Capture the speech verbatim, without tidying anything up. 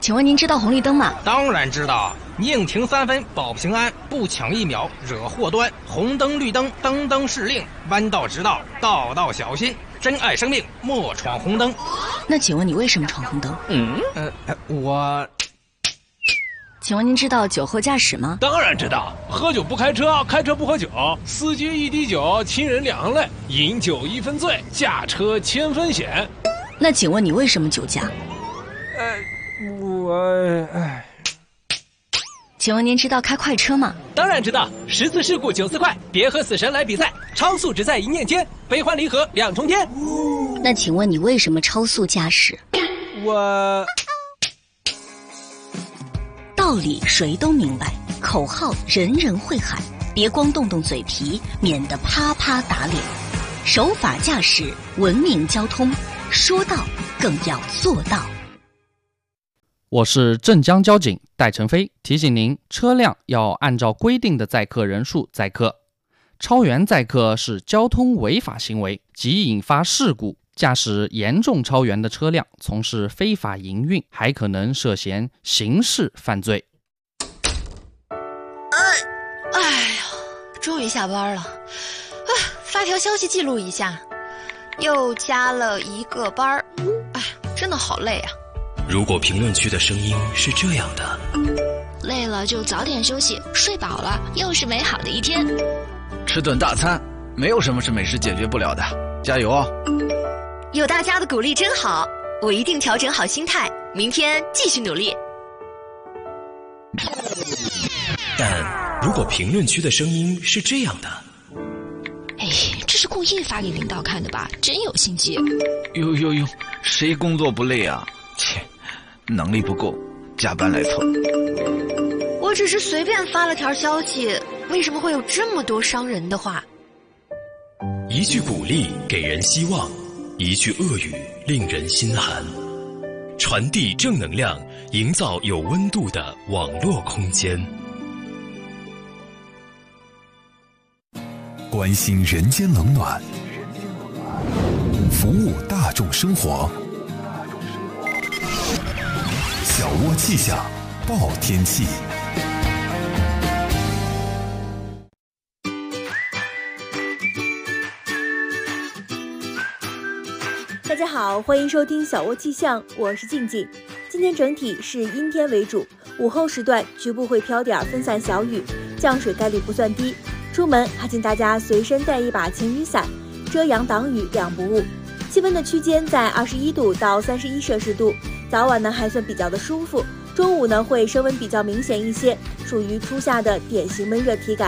请问您知道红绿灯吗？ 当然知道，宁停三分保平安，不抢一秒惹祸端。红灯绿灯灯灯是令，弯道直道道道小心。珍爱生命，莫闯红灯。 那请问你为什么闯红灯？ 嗯，呃，我。 请问您知道酒后驾驶吗？ 当然知道，喝酒不开车，开车不喝酒，司机一滴酒，亲人两泪，饮酒一分醉，驾车千分险。 那请问你为什么酒驾？ 呃，我，哎。 请问您知道开快车吗？ 当然知道，十次事故九次快，别和死神来比赛，超速只在一念间，悲欢离合两重天。 那请问你为什么超速驾驶？ 我道理谁都明白，口号人人会喊，别光动动嘴皮，免得啪啪打脸。守法驾驶，文明交通，说到更要做到。 我是镇江交警戴成飞，提醒您，车辆要按照规定的载客人数载客，超员载客是交通违法行为，即引发事故。驾驶严重超员的车辆从事非法营运，还可能涉嫌刑事犯罪。 哎，哎呀，终于下班了，啊，发条消息记录一下，又加了一个班儿，哎，真的好累啊。 如果评论区的声音是这样的， 累了就早点休息，睡饱了又是美好的一天。 吃顿大餐，没有什么是美食解决不了的，加油哦！ 有大家的鼓励真好，我一定调整好心态，明天继续努力。 但如果评论区的声音是这样的， 哎，这是故意发给领导看的吧？真有心机。 呦呦呦，谁工作不累啊？切，能力不够，加班来凑。 我只是随便发了条消息，为什么会有这么多伤人的话？ 一句鼓励给人希望，一句恶语令人心寒。传递正能量，营造有温度的网络空间。 关心人间冷暖，服务大众生活。小窝气象报天气。 大家好，欢迎收听小窝气象，我是静静。今天整体是阴天为主，午后时段局部会飘点分散小雨，降水概率不算低。出门还请大家随身带一把晴雨伞，遮阳挡雨两不误。气温的区间在二十一度到三十一摄氏度，早晚呢还算比较的舒服，中午呢会升温比较明显一些，属于初夏的典型闷热体感。